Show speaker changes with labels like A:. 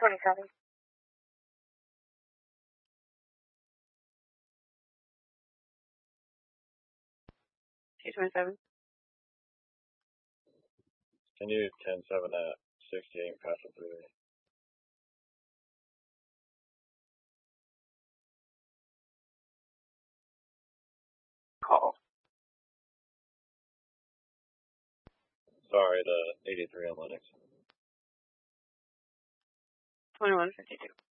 A: 27. 227.
B: Continue 10-7 at 68 passive 3.
A: Call.
B: Sorry, the 83 on Linux.
A: 2152.